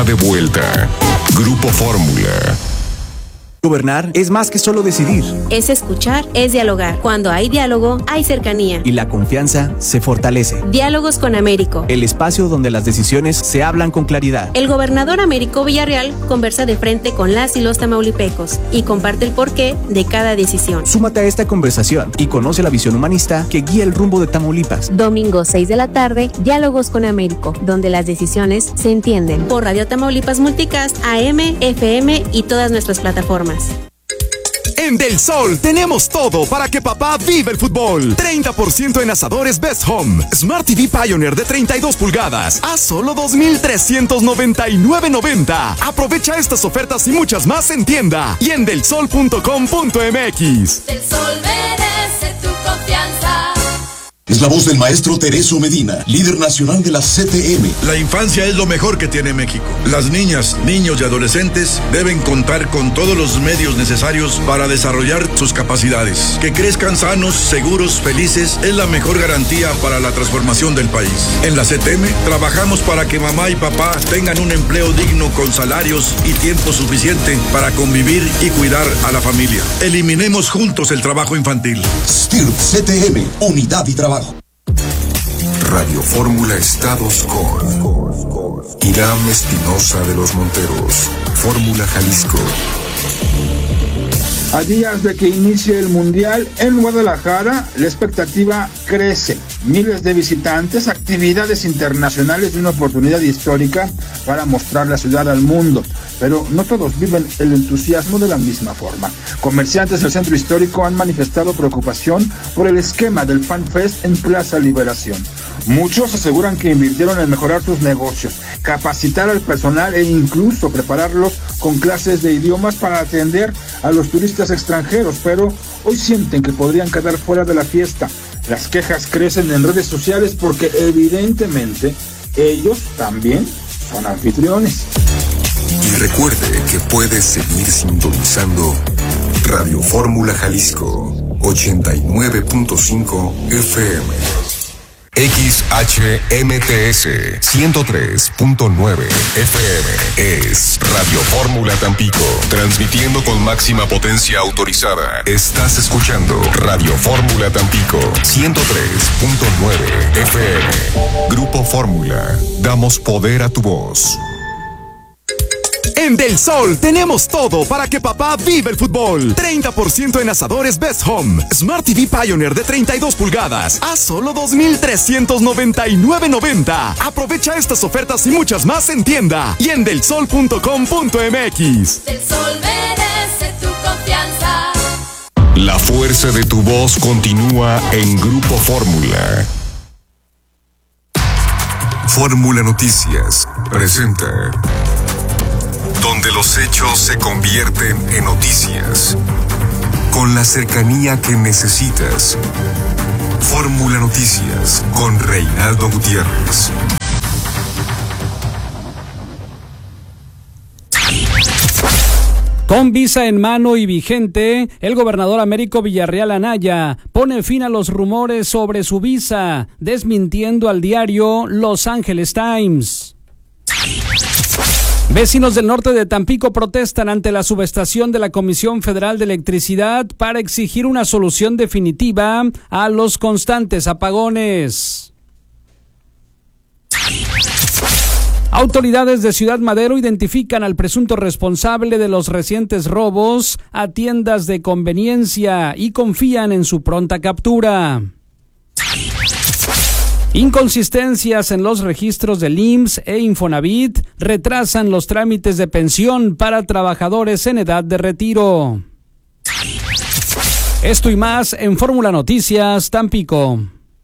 De vuelta. Grupo Fórmula. Gobernar es más que solo decidir. Es escuchar, es dialogar. Cuando hay diálogo, hay cercanía. Y la confianza se fortalece. Diálogos con Américo. El espacio donde las decisiones se hablan con claridad. El gobernador Américo Villarreal conversa de frente con las y los tamaulipecos y comparte el porqué de cada decisión. Súmate a esta conversación y conoce la visión humanista que guía el rumbo de Tamaulipas. Domingo 6 de la tarde, Diálogos con Américo, donde las decisiones se entienden. Por Radio Tamaulipas Multicast, AM, FM y todas nuestras plataformas. En Del Sol tenemos todo para que papá viva el fútbol. 30% en asadores Best Home. Smart TV Pioneer de 32 pulgadas a solo $2,399.90. Aprovecha estas ofertas y muchas más en tienda y en delsol.com.mx. Del Sol merece tu confianza. Es la voz del maestro Tereso Medina, líder nacional de la CTM. La infancia es lo mejor que tiene México. Las niñas, niños y adolescentes deben contar con todos los medios necesarios para desarrollar sus capacidades. Que crezcan sanos, seguros, felices es la mejor garantía para la transformación del país. En la CTM trabajamos para que mamá y papá tengan un empleo digno con salarios y tiempo suficiente para convivir y cuidar a la familia. Eliminemos juntos el trabajo infantil. STIRP CTM, unidad y trabajo. Radio Fórmula Estados con Irán Espinosa de los Monteros. Fórmula Jalisco. A días de que inicie el Mundial en Guadalajara, la expectativa crece. Miles de visitantes, actividades internacionales y una oportunidad histórica para mostrar la ciudad al mundo. Pero no todos viven el entusiasmo de la misma forma. Comerciantes del centro histórico han manifestado preocupación por el esquema del Fan Fest en Plaza Liberación. Muchos aseguran que invirtieron en mejorar sus negocios, capacitar al personal e incluso prepararlos con clases de idiomas para atender a los turistas extranjeros, pero hoy sienten que podrían quedar fuera de la fiesta. Las quejas crecen en redes sociales porque evidentemente ellos también son anfitriones. Y recuerde que puede seguir sintonizando Radio Fórmula Jalisco 89.5 FM. XHMTS 103.9 FM es Radio Fórmula Tampico, transmitiendo con máxima potencia autorizada. Estás escuchando Radio Fórmula Tampico 103.9 FM. Grupo Fórmula, damos poder a tu voz. En Del Sol tenemos todo para que papá viva el fútbol. 30% en asadores Best Home. Smart TV Pioneer de 32 pulgadas a solo $2,399.90. Aprovecha estas ofertas y muchas más en tienda y en delsol.com.mx. Del Sol merece tu confianza. La fuerza de tu voz continúa en Grupo Fórmula. Fórmula Noticias presenta, donde los hechos se convierten en noticias, con la cercanía que necesitas. Fórmula Noticias con Reinaldo Gutiérrez. Con visa en mano y vigente, el gobernador Américo Villarreal Anaya pone fin a los rumores sobre su visa, desmintiendo al diario Los Angeles Times. Vecinos del norte de Tampico protestan ante la subestación de la Comisión Federal de Electricidad para exigir una solución definitiva a los constantes apagones. Autoridades de Ciudad Madero identifican al presunto responsable de los recientes robos a tiendas de conveniencia y confían en su pronta captura. Inconsistencias en los registros del IMSS e Infonavit retrasan los trámites de pensión para trabajadores en edad de retiro. Esto y más en Fórmula Noticias Tampico.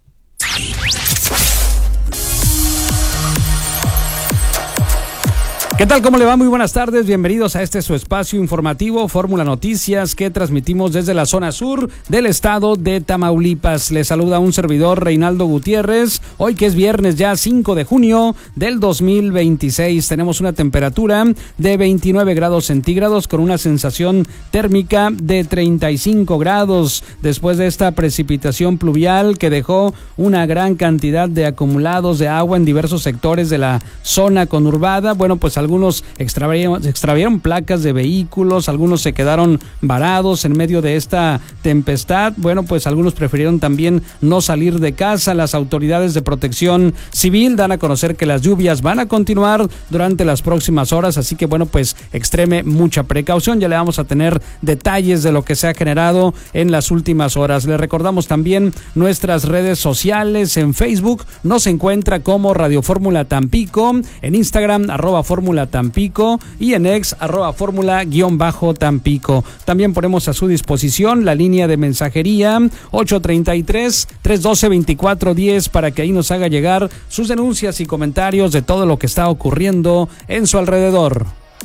¿Qué tal? ¿Cómo le va? Muy buenas tardes, bienvenidos a este su espacio informativo Fórmula Noticias que transmitimos desde la zona sur del estado de Tamaulipas. Les saluda un servidor Reinaldo Gutiérrez, hoy que es viernes ya 5 de junio del 2026. Tenemos una temperatura de 29 grados centígrados con una sensación térmica de 35 grados después de esta precipitación pluvial que dejó una gran cantidad de acumulados de agua en diversos sectores de la zona conurbada. Bueno, pues algunos extraviaron placas de vehículos, algunos se quedaron varados en medio de esta tempestad. Bueno, pues algunos prefirieron también no salir de casa. Las autoridades de Protección Civil dan a conocer que las lluvias van a continuar durante las próximas horas, así que bueno, pues extreme mucha precaución. Ya le vamos a tener detalles de lo que se ha generado en las últimas horas. Le recordamos también nuestras redes sociales. En Facebook nos encuentra como Radio Fórmula Tampico, en Instagram @Fórmula Tampico y en X @Fórmula_Tampico. También ponemos a su disposición la línea de mensajería 833-312-2410 para que ahí nos haga llegar sus denuncias y comentarios de todo lo que está ocurriendo en su alrededor.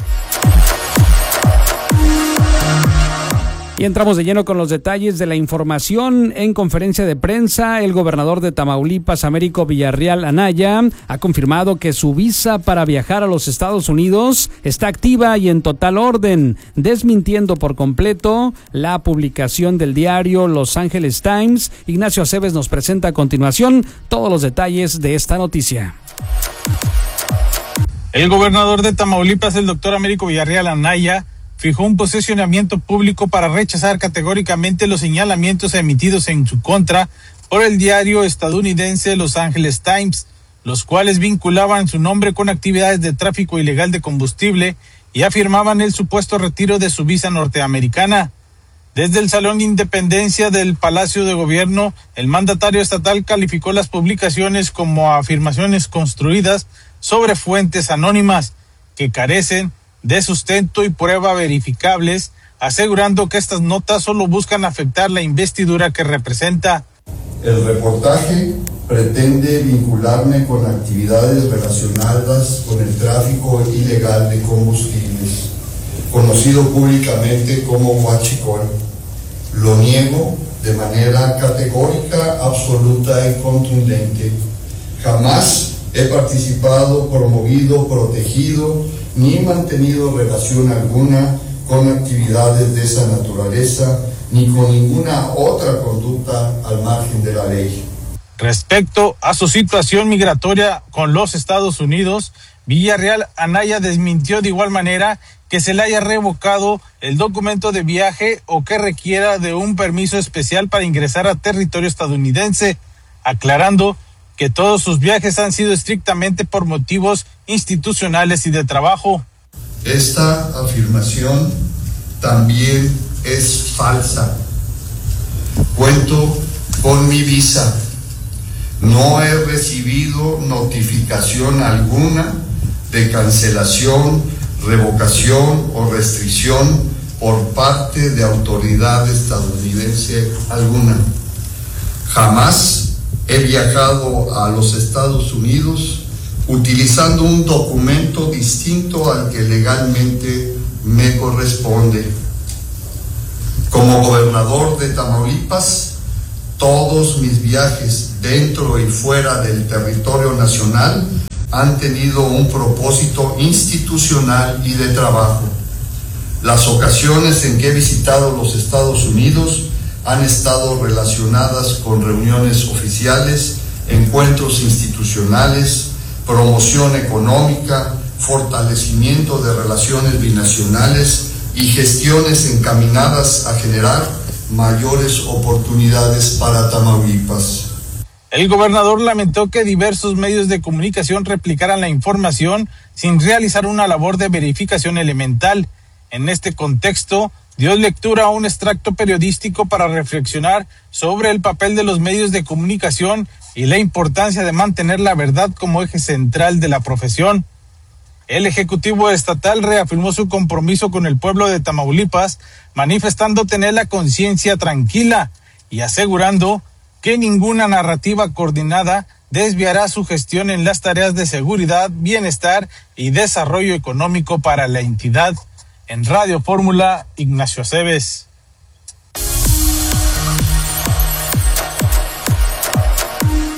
Y entramos de lleno con los detalles de la información. En conferencia de prensa, el gobernador de Tamaulipas, Américo Villarreal Anaya, ha confirmado que su visa para viajar a los Estados Unidos está activa y en total orden, desmintiendo por completo la publicación del diario Los Angeles Times. Ignacio Aceves nos presenta a continuación todos los detalles de esta noticia. El gobernador de Tamaulipas, el doctor Américo Villarreal Anaya, fijó un posicionamiento público para rechazar categóricamente los señalamientos emitidos en su contra por el diario estadounidense Los Angeles Times, los cuales vinculaban su nombre con actividades de tráfico ilegal de combustible y afirmaban el supuesto retiro de su visa norteamericana. Desde el Salón de Independencia del Palacio de Gobierno, el mandatario estatal calificó las publicaciones como afirmaciones construidas sobre fuentes anónimas que carecen de sustento y prueba verificables, asegurando que estas notas solo buscan afectar la investidura que representa. El reportaje pretende vincularme con actividades relacionadas con el tráfico ilegal de combustibles, conocido públicamente como huachicol. Lo niego de manera categórica, absoluta y contundente. Jamás he participado, promovido, protegido ni mantenido relación alguna con actividades de esa naturaleza, ni con ninguna otra conducta al margen de la ley. Respecto a su situación migratoria con los Estados Unidos, Villarreal Anaya desmintió de igual manera que se le haya revocado el documento de viaje o que requiera de un permiso especial para ingresar a territorio estadounidense, aclarando que todos sus viajes han sido estrictamente por motivos institucionales y de trabajo. Esta afirmación también es falsa. Cuento con mi visa. No he recibido notificación alguna de cancelación, revocación o restricción por parte de autoridad estadounidense alguna. Jamás he viajado a los Estados Unidos utilizando un documento distinto al que legalmente me corresponde. Como gobernador de Tamaulipas, todos mis viajes dentro y fuera del territorio nacional han tenido un propósito institucional y de trabajo. Las ocasiones en que he visitado los Estados Unidos han estado relacionadas con reuniones oficiales, encuentros institucionales, promoción económica, fortalecimiento de relaciones binacionales y gestiones encaminadas a generar mayores oportunidades para Tamaulipas. El gobernador lamentó que diversos medios de comunicación replicaran la información sin realizar una labor de verificación elemental. En este contexto, dio lectura a un extracto periodístico para reflexionar sobre el papel de los medios de comunicación y la importancia de mantener la verdad como eje central de la profesión. El Ejecutivo Estatal reafirmó su compromiso con el pueblo de Tamaulipas, manifestando tener la conciencia tranquila y asegurando que ninguna narrativa coordinada desviará su gestión en las tareas de seguridad, bienestar y desarrollo económico para la entidad. En Radio Fórmula, Ignacio Aceves.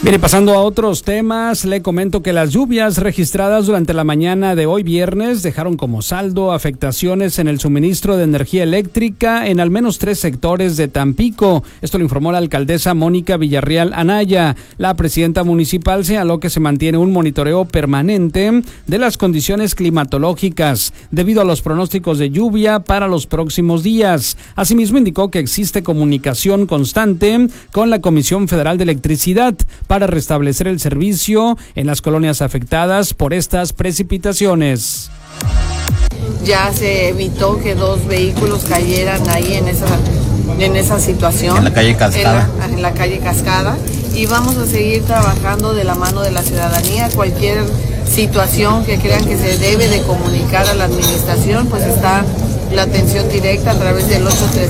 Bien, pasando a otros temas, le comento que las lluvias registradas durante la mañana de hoy viernes dejaron como saldo afectaciones en el suministro de energía eléctrica en al menos 3 sectores de Tampico. Esto lo informó la alcaldesa Mónica Villarreal Anaya. La presidenta municipal señaló que se mantiene un monitoreo permanente de las condiciones climatológicas debido a los pronósticos de lluvia para los próximos días. Asimismo, indicó que existe comunicación constante con la Comisión Federal de Electricidad para restablecer el servicio en las colonias afectadas por estas precipitaciones. Ya se evitó que 2 vehículos cayeran ahí en esa situación. En la calle Cascada. En la calle Cascada. Y vamos a seguir trabajando de la mano de la ciudadanía. Cualquier situación que crean que se debe de comunicar a la administración, pues está la atención directa a través del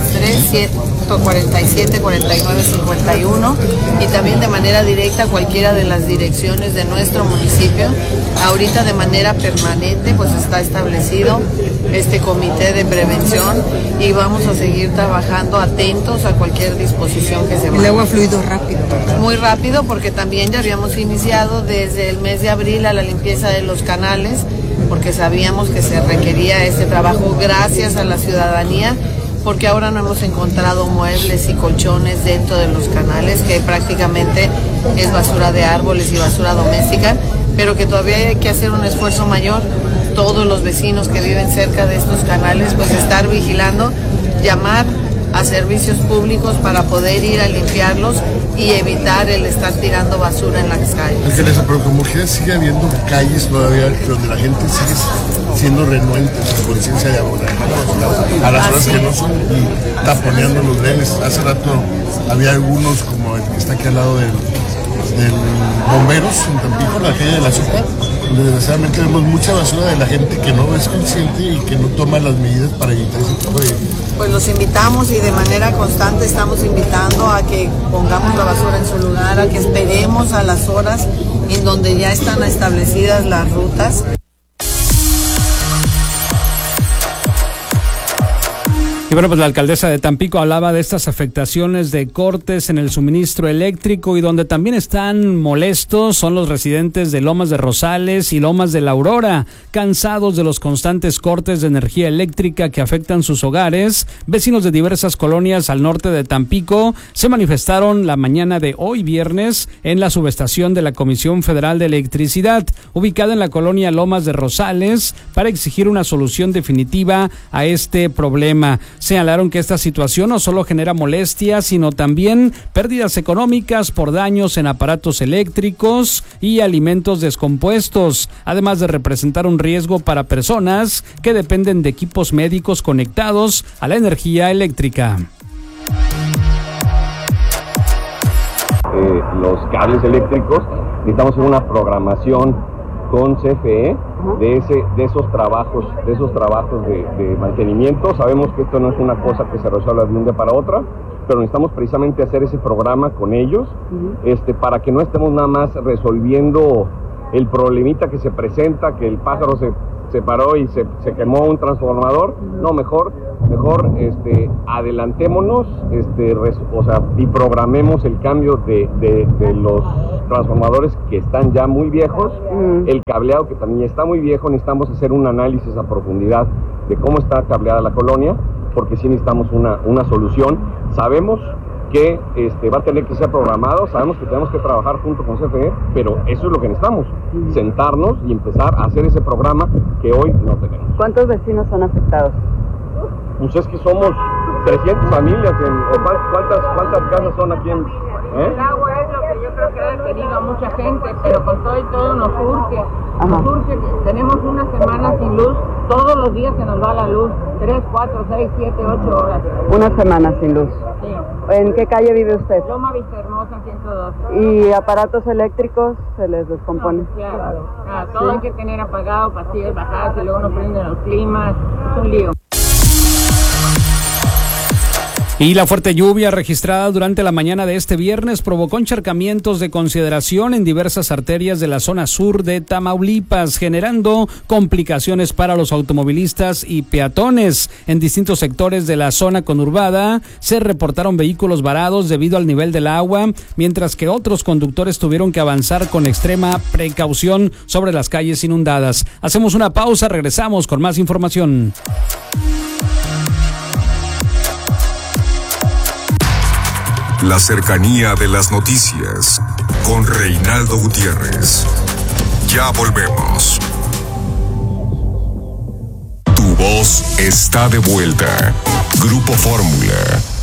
833-147-4951 y también de manera directa cualquiera de las direcciones de nuestro municipio. Ahorita de manera permanente pues está establecido este comité de prevención y vamos a seguir trabajando atentos a cualquier disposición que se vaya. El agua ha fluido rápido. Muy rápido porque también ya habíamos iniciado desde el mes de abril a la limpieza de los canales porque sabíamos que se requería este trabajo gracias a la ciudadanía, porque ahora no hemos encontrado muebles y colchones dentro de los canales, que prácticamente es basura de árboles y basura doméstica, pero que todavía hay que hacer un esfuerzo mayor. Todos los vecinos que viven cerca de estos canales, pues estar vigilando, llamar a servicios públicos para poder ir a limpiarlos y evitar el estar tirando basura en las calles. Alcaldesa, pero como que sigue habiendo calles todavía donde la gente sigue siendo renuente en su conciencia de abonar a las horas que no son y taponeando los drenes. Hace rato había algunos como el que está aquí al lado del Bomberos en Tampico, la calle de la Sopa, donde desgraciadamente vemos mucha basura de la gente que no es consciente y que no toma las medidas para evitar ese tipo de... Pues los invitamos y de manera constante estamos invitando a que pongamos la basura en su lugar, a que esperemos a las horas en donde ya están establecidas las rutas. Y bueno, pues la alcaldesa de Tampico hablaba de estas afectaciones de cortes en el suministro eléctrico y donde también están molestos son los residentes de Lomas de Rosales y Lomas de la Aurora, cansados de los constantes cortes de energía eléctrica que afectan sus hogares. Vecinos de diversas colonias al norte de Tampico se manifestaron la mañana de hoy viernes en la subestación de la Comisión Federal de Electricidad, ubicada en la colonia Lomas de Rosales, para exigir una solución definitiva a este problema. Señalaron que esta situación no solo genera molestias, sino también pérdidas económicas por daños en aparatos eléctricos y alimentos descompuestos, además de representar un riesgo para personas que dependen de equipos médicos conectados a la energía eléctrica. Los cables eléctricos, necesitamos hacer una programación con CFE de esos trabajos de mantenimiento. Sabemos que esto no es una cosa que se resuelva de un día para otra, pero necesitamos precisamente hacer ese programa con ellos, para que no estemos nada más resolviendo el problemita que se presenta, que el pájaro se paró y se quemó un transformador. No, mejor adelantémonos, y programemos el cambio de los transformadores que están ya muy viejos, el cableado que también está muy viejo. Necesitamos hacer un análisis a profundidad de cómo está cableada la colonia, porque sí necesitamos una solución. Sabemos que va a tener que ser programado, sabemos que tenemos que trabajar junto con CFE, pero eso es lo que necesitamos, sentarnos y empezar a hacer ese programa que hoy no tenemos. ¿Cuántos vecinos son afectados? Pues es que somos 300 familias, ¿cuántas casas son aquí en...? El agua es lo que yo creo que ha detenido a mucha gente, pero con todo y todo nos urge. Nos urge, tenemos una semana sin luz, todos los días se nos va la luz, 3, 4, 6, 7, 8 horas. Una semana sin luz. Sí. ¿En qué calle vive usted? Loma Vistahermosa, 112. ¿Y aparatos eléctricos se les descompone? No, claro. Todo hay que tener apagado, pastillas bajadas, y luego no prenden los climas, es un lío. Y la fuerte lluvia registrada durante la mañana de este viernes provocó encharcamientos de consideración en diversas arterias de la zona sur de Tamaulipas, generando complicaciones para los automovilistas y peatones. En distintos sectores de la zona conurbada se reportaron vehículos varados debido al nivel del agua, mientras que otros conductores tuvieron que avanzar con extrema precaución sobre las calles inundadas. Hacemos una pausa, regresamos con más información. La cercanía de las noticias con Reinaldo Gutiérrez. Ya volvemos. Tu voz está de vuelta. Grupo Fórmula.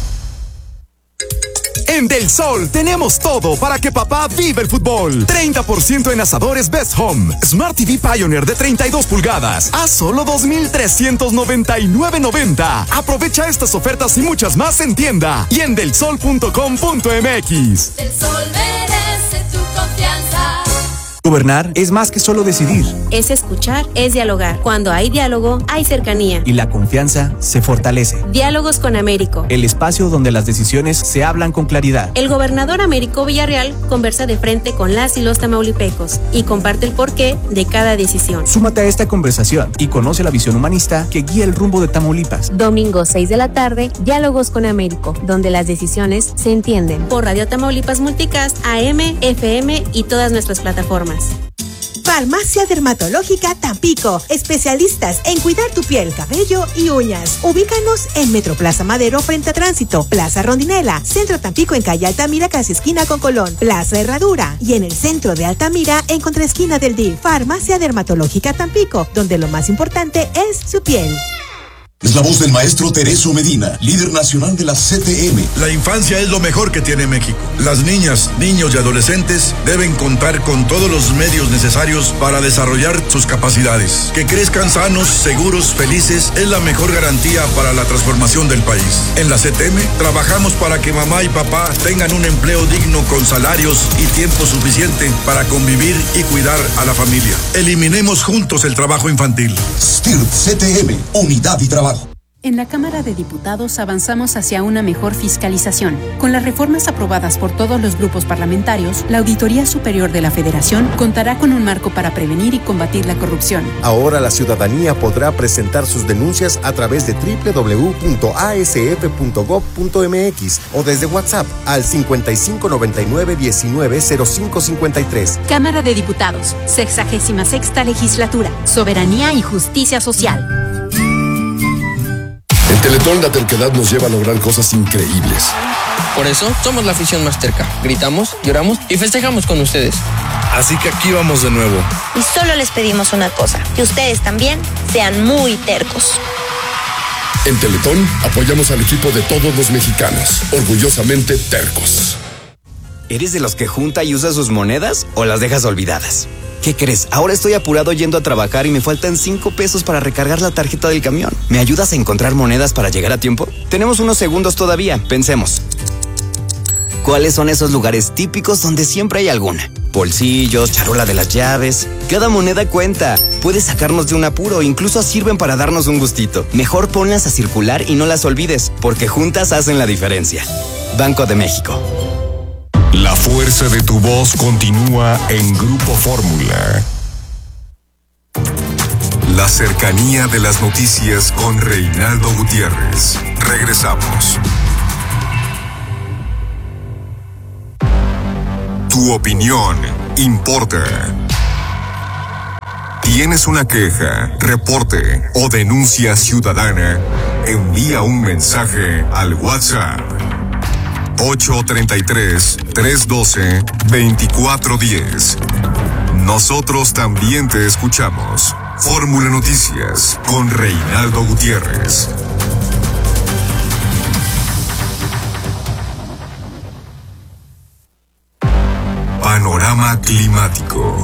En Del Sol tenemos todo para que papá viva el fútbol. 30% en asadores Best Home. Smart TV Pioneer de 32 pulgadas a solo $2,399.90. Aprovecha estas ofertas y muchas más en tienda y en delsol.com.mx. El Sol merece tu confianza. Gobernar es más que solo decidir. Es escuchar, es dialogar. Cuando hay diálogo, hay cercanía. Y la confianza se fortalece. Diálogos con Américo. El espacio donde las decisiones se hablan con claridad. El gobernador Américo Villarreal conversa de frente con las y los tamaulipecos y comparte el porqué de cada decisión. Súmate a esta conversación y conoce la visión humanista que guía el rumbo de Tamaulipas. Domingo 6 de la tarde, Diálogos con Américo, donde las decisiones se entienden. Por Radio Tamaulipas Multicast, AM, FM y todas nuestras plataformas. Farmacia Dermatológica Tampico, especialistas en cuidar tu piel, cabello y uñas. Ubícanos en Metroplaza Madero frente a Tránsito, Plaza Rondinela, Centro Tampico en calle Altamira casi esquina con Colón, Plaza Herradura y en el centro de Altamira en contraesquina del DIF. Farmacia Dermatológica Tampico, donde lo más importante es su piel. Es la voz del maestro Teresio Medina, líder nacional de la CTM. La infancia es lo mejor que tiene México. Las niñas, niños y adolescentes deben contar con todos los medios necesarios para desarrollar sus capacidades. Que crezcan sanos, seguros, felices es la mejor garantía para la transformación del país. En la CTM trabajamos para que mamá y papá tengan un empleo digno con salarios y tiempo suficiente para convivir y cuidar a la familia. Eliminemos juntos el trabajo infantil. STIRT CTM, unidad y trabajo. En la Cámara de Diputados avanzamos hacia una mejor fiscalización. Con las reformas aprobadas por todos los grupos parlamentarios, la Auditoría Superior de la Federación contará con un marco para prevenir y combatir la corrupción. Ahora la ciudadanía podrá presentar sus denuncias a través de www.asf.gov.mx o desde WhatsApp al 5599-190553. Cámara de Diputados, 66ª Legislatura, Soberanía y Justicia Social. En Teletón la terquedad nos lleva a lograr cosas increíbles. Por eso somos la afición más terca. Gritamos, lloramos y festejamos con ustedes. Así que aquí vamos de nuevo. Y solo les pedimos una cosa, que ustedes también sean muy tercos. En Teletón apoyamos al equipo de todos los mexicanos, orgullosamente tercos. ¿Eres de los que junta y usa sus monedas o las dejas olvidadas? ¿Qué crees? Ahora estoy apurado yendo a trabajar y me faltan 5 pesos para recargar la tarjeta del camión. ¿Me ayudas a encontrar monedas para llegar a tiempo? Tenemos unos segundos todavía, pensemos. ¿Cuáles son esos lugares típicos donde siempre hay alguna? Bolsillos, charola de las llaves. Cada moneda cuenta. Puede sacarnos de un apuro, incluso sirven para darnos un gustito. Mejor ponlas a circular y no las olvides, porque juntas hacen la diferencia. Banco de México. La fuerza de tu voz continúa en Grupo Fórmula. La cercanía de las noticias con Reinaldo Gutiérrez. Regresamos. Tu opinión importa. ¿Tienes una queja, reporte o denuncia ciudadana? Envía un mensaje al WhatsApp 833-312-2410. Nosotros también te escuchamos. Fórmula Noticias con Reinaldo Gutiérrez. Panorama climático.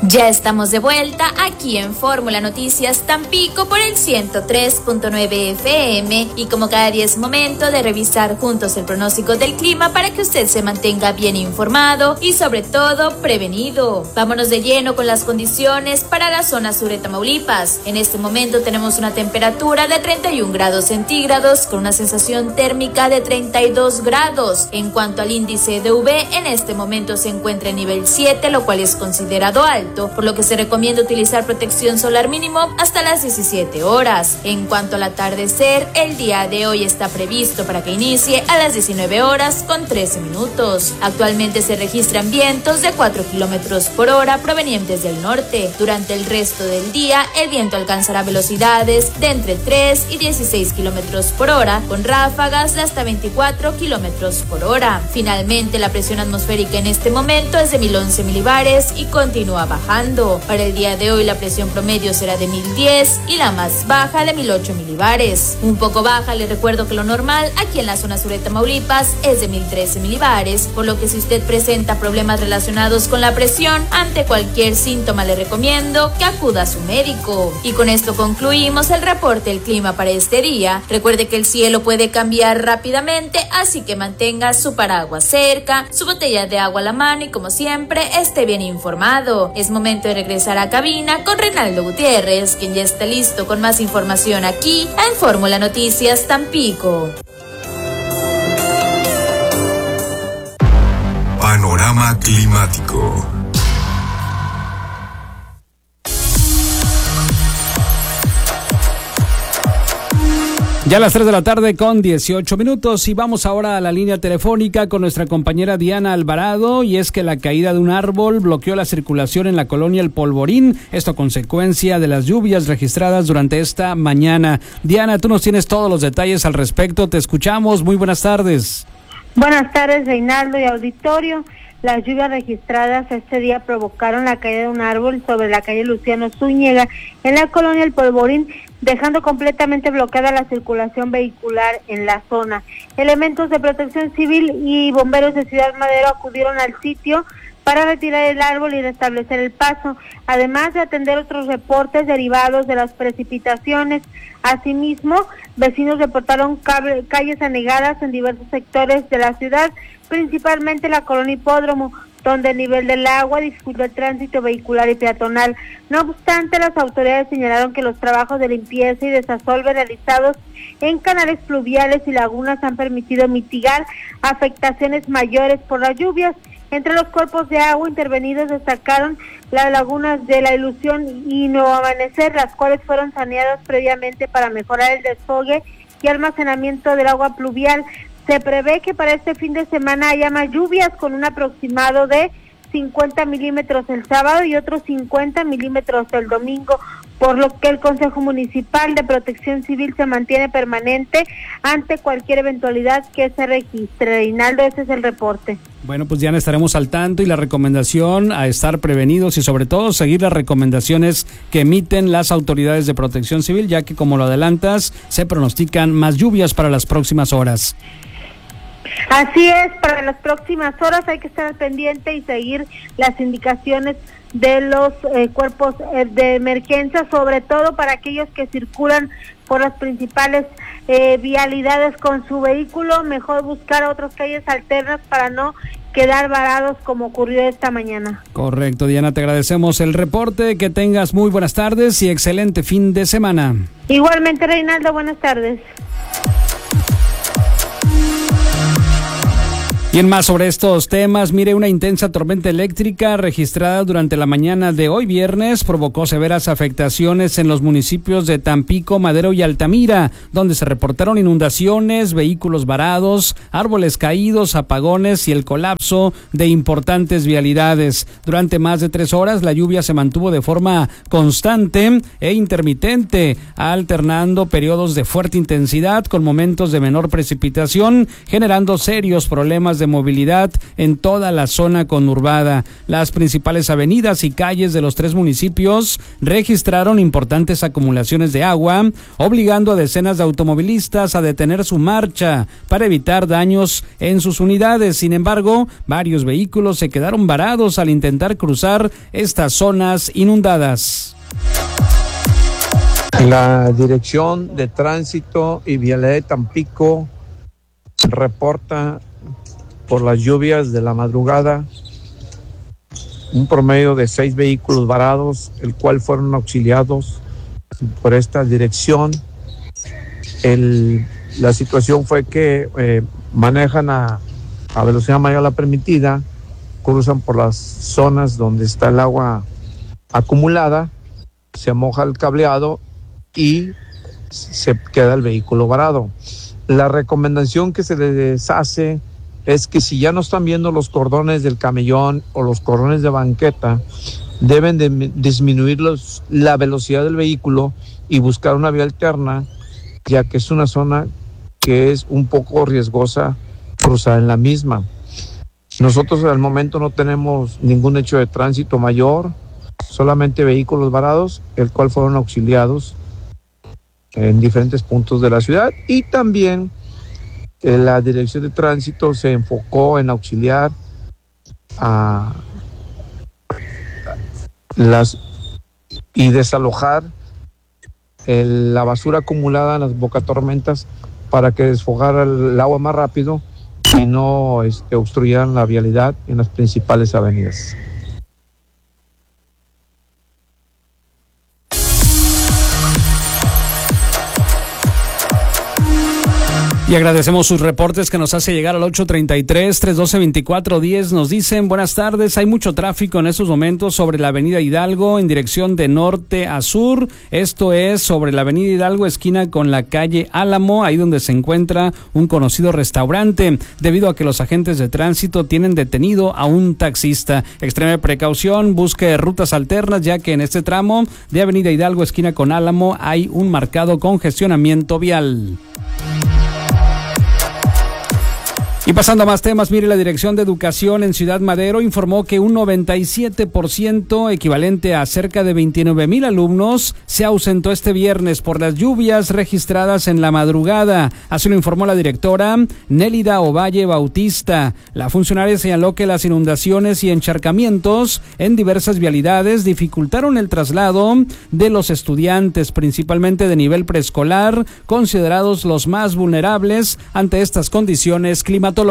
Ya estamos de vuelta aquí en Fórmula Noticias Tampico por el 103.9 FM y como cada día es momento de revisar juntos el pronóstico del clima para que usted se mantenga bien informado y sobre todo prevenido. Vámonos de lleno con las condiciones para la zona sur de Tamaulipas. En este momento tenemos una temperatura de 31 grados centígrados con una sensación térmica de 32 grados. En cuanto al índice de UV, en este momento se encuentra en nivel 7, lo cual es considerado alto, por lo que se recomienda utilizar protección solar mínimo hasta las 17 horas. En cuanto al atardecer, el día de hoy está previsto para que inicie a las 19 horas con 13 minutos. Actualmente se registran vientos de 4 kilómetros por hora provenientes del norte. Durante el resto del día, el viento alcanzará velocidades de entre 3 y 16 kilómetros por hora, con ráfagas de hasta 24 kilómetros por hora. Finalmente, la presión atmosférica en este momento es de 1011 milibares y continúa bajando. Para el día de hoy la presión promedio será de 1010 y la más baja de 1008 milibares. Un poco baja, le recuerdo que lo normal aquí en la zona sur de Tamaulipas es de 1013 milibares, por lo que si usted presenta problemas relacionados con la presión, ante cualquier síntoma le recomiendo que acuda a su médico. Y con esto concluimos el reporte del clima para este día. Recuerde que el cielo puede cambiar rápidamente, así que mantenga su paraguas cerca, su botella de agua a la mano y como siempre esté bien informado. Es momento de regresar a cabina con Reinaldo Gutiérrez, quien ya está listo con más información aquí en Fórmula Noticias Tampico. Panorama climático. Ya a las 3 de la tarde con 18 minutos y vamos ahora a la línea telefónica con nuestra compañera Diana Alvarado, y es que la caída de un árbol bloqueó la circulación en la colonia El Polvorín, esto a consecuencia de las lluvias registradas durante esta mañana. Diana, tú nos tienes todos los detalles al respecto, te escuchamos, muy buenas tardes. Buenas tardes, Reinaldo y auditorio. Las lluvias registradas este día provocaron la caída de un árbol sobre la calle Luciano Zúñiga en la colonia El Polvorín, dejando completamente bloqueada la circulación vehicular en la zona. Elementos de protección civil y bomberos de Ciudad Madero acudieron al sitio para retirar el árbol y restablecer el paso, además de atender otros reportes derivados de las precipitaciones. Asimismo, vecinos reportaron calles anegadas en diversos sectores de la ciudad, principalmente la colonia Hipódromo, donde el nivel del agua dificultó el tránsito vehicular y peatonal. No obstante, las autoridades señalaron que los trabajos de limpieza y desasolve realizados en canales fluviales y lagunas han permitido mitigar afectaciones mayores por las lluvias. Entre los cuerpos de agua intervenidos destacaron las lagunas de La Ilusión y Nuevo Amanecer, las cuales fueron saneadas previamente para mejorar el desfogue y almacenamiento del agua pluvial. Se prevé que para este fin de semana haya más lluvias, con un aproximado de 50 milímetros el sábado y otros 50 milímetros el domingo, por lo que el Consejo Municipal de Protección Civil se mantiene permanente ante cualquier eventualidad que se registre. Reinaldo, ese es el reporte. Bueno, pues Diana, estaremos al tanto, y la recomendación a estar prevenidos y sobre todo seguir las recomendaciones que emiten las autoridades de Protección Civil, ya que, como lo adelantas, se pronostican más lluvias para las próximas horas. Así es, para las próximas horas hay que estar al pendiente y seguir las indicaciones de los cuerpos de emergencia, sobre todo para aquellos que circulan por las principales vialidades con su vehículo. Mejor buscar otras calles alternas para no quedar varados como ocurrió esta mañana. Correcto, Diana, te agradecemos el reporte, que tengas muy buenas tardes y excelente fin de semana. Igualmente, Reinaldo, buenas tardes. Y en más sobre estos temas, mire, una intensa tormenta eléctrica registrada durante la mañana de hoy viernes provocó severas afectaciones en los municipios de Tampico, Madero y Altamira, donde se reportaron inundaciones, vehículos varados, árboles caídos, apagones y el colapso de importantes vialidades. Durante más de 3 horas la lluvia se mantuvo de forma constante e intermitente, alternando periodos de fuerte intensidad con momentos de menor precipitación, generando serios problemas de movilidad en toda la zona conurbada. Las principales avenidas y calles de los 3 municipios registraron importantes acumulaciones de agua, obligando a decenas de automovilistas a detener su marcha para evitar daños en sus unidades. Sin embargo, varios vehículos se quedaron varados al intentar cruzar estas zonas inundadas. La Dirección de Tránsito y Vialidad de Tampico reporta por las lluvias de la madrugada un promedio de 6 vehículos varados, el cual fueron auxiliados por esta dirección. La situación fue que manejan a velocidad mayor a la permitida, cruzan por las zonas donde está el agua acumulada, se moja el cableado y se queda el vehículo varado. La recomendación que se les hace es que si ya no están viendo los cordones del camellón o los cordones de banqueta, deben de disminuir la velocidad del vehículo y buscar una vía alterna, ya que es una zona que es un poco riesgosa cruzar en la misma. Nosotros al momento no tenemos ningún hecho de tránsito mayor, solamente vehículos varados, el cual fueron auxiliados en diferentes puntos de la ciudad, y también la Dirección de Tránsito se enfocó en auxiliar a y desalojar la basura acumulada en las bocatormentas para que desfogara el agua más rápido y no obstruyeran la vialidad en las principales avenidas. Y agradecemos sus reportes que nos hace llegar al 833-312-2410. Nos dicen, buenas tardes, hay mucho tráfico en estos momentos sobre la avenida Hidalgo en dirección de norte a sur. Esto es sobre la avenida Hidalgo, esquina con la calle Álamo, ahí donde se encuentra un conocido restaurante, debido a que los agentes de tránsito tienen detenido a un taxista. Extreme precaución, busque rutas alternas, ya que en este tramo de avenida Hidalgo, esquina con Álamo, hay un marcado congestionamiento vial. Y pasando a más temas, mire, la Dirección de Educación en Ciudad Madero informó que un 97%, equivalente a cerca de 29,000 alumnos, se ausentó este viernes por las lluvias registradas en la madrugada. Así lo informó la directora Nélida Ovalle Bautista. La funcionaria señaló que las inundaciones y encharcamientos en diversas vialidades dificultaron el traslado de los estudiantes, principalmente de nivel preescolar, considerados los más vulnerables ante estas condiciones climatológicas.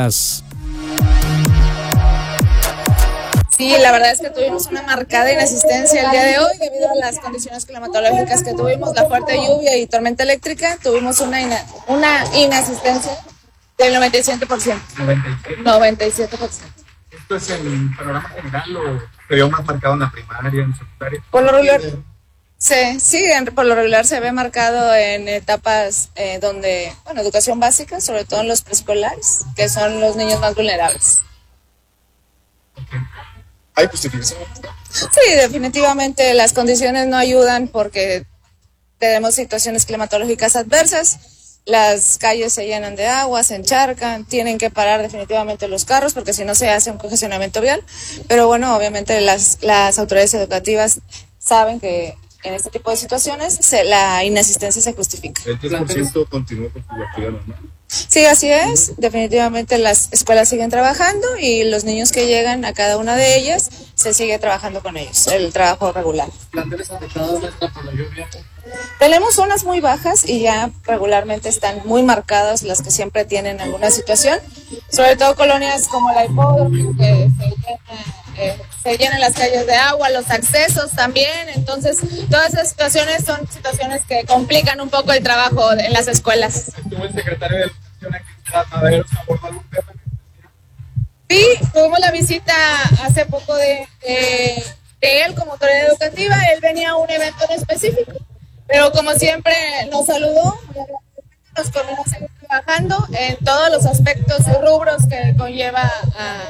Sí, la verdad es que tuvimos una marcada inasistencia el día de hoy debido a las condiciones climatológicas que tuvimos, la fuerte lluvia y tormenta eléctrica. Tuvimos una inasistencia del 97%. 97%. ¿Esto es el panorama general o se vio más marcado en la primaria, en secundaria? Por lo regular, por lo regular se ve marcado en etapas donde, educación básica, sobre todo en los preescolares, que son los niños más vulnerables. Okay. ¿Hay justificación? Sí, definitivamente las condiciones no ayudan porque tenemos situaciones climatológicas adversas. Las calles se llenan de agua, se encharcan, tienen que parar definitivamente los carros porque si no se hace un congestionamiento vial. Pero bueno, obviamente las autoridades educativas saben que en este tipo de situaciones la inasistencia se justifica. ¿El 10% continúa con su actividad normal? Sí, así es. Definitivamente las escuelas siguen trabajando y los niños que llegan a cada una de ellas se sigue trabajando con ellos, el trabajo regular. ¿Planteles afectados por la lluvia? Tenemos zonas muy bajas y ya regularmente están muy marcadas las que siempre tienen alguna situación, sobre todo colonias como la Hipódromo, que se llenan las calles de agua, los accesos también. Entonces todas esas situaciones son situaciones que complican un poco el trabajo en las escuelas. ¿Estuvo el secretario de Educación aquí en Ciudad Madero? ¿Se abordó algún tema? Sí, tuvimos la visita hace poco de él como autoridad educativa. Él venía a un evento en específico, pero como siempre nos saludó, nos coordinó seguir trabajando en todos los aspectos y rubros que conlleva